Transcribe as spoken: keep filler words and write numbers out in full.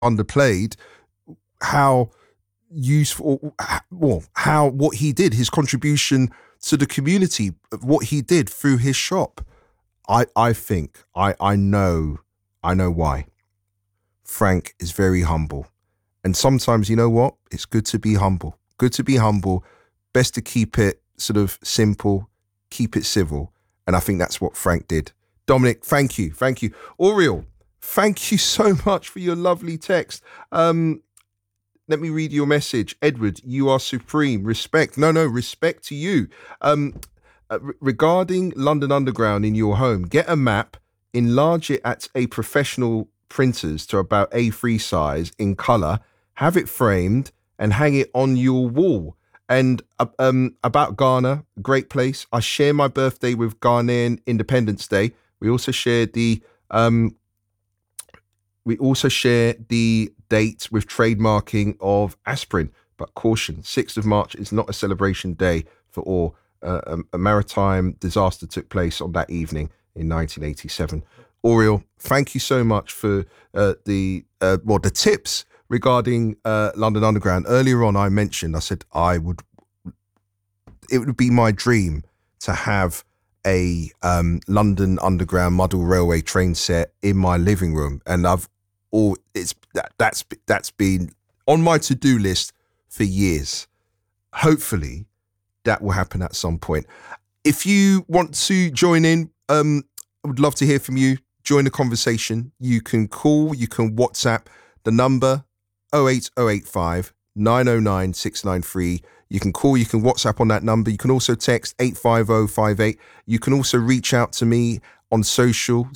underplayed how useful, well, how what he did, his contribution to the community, what he did through his shop. I, I think, I, I know, I know why. Frank is very humble. And sometimes, you know what? It's good to be humble. Good to be humble. Best to keep it sort of simple, keep it civil. And I think that's what Frank did. Dominic, thank you. Thank you. Oriel, thank you so much for your lovely text. Um, let me read your message. Edward, you are supreme. Respect. No, no, respect to you. Um, uh, re- regarding London Underground in your home, get a map, enlarge it at a professional printers to about A three size in colour, have it framed and hang it on your wall. And uh, um, about Ghana, great place. I share my birthday with Ghanaian Independence Day. We also share the um, we also share the date with trademarking of aspirin. But caution, sixth of March is not a celebration day for all. Uh, a, a maritime disaster took place on that evening in nineteen eighty-seven. Oriel, thank you so much for uh, the uh, well the tips regarding uh, London Underground. Earlier on, I mentioned, I said I would, it would be my dream to have a um, London Underground model railway train set in my living room, and I've all it's that, that's that's been on my to-do list for years. Hopefully, that will happen at some point. If you want to join in, um, I would love to hear from you. Join the conversation. You can call, you can WhatsApp the number oh eight oh eight five, nine oh nine, six nine three. You can call, you can WhatsApp on that number. You can also text eight five oh five eight. You can also reach out to me on social.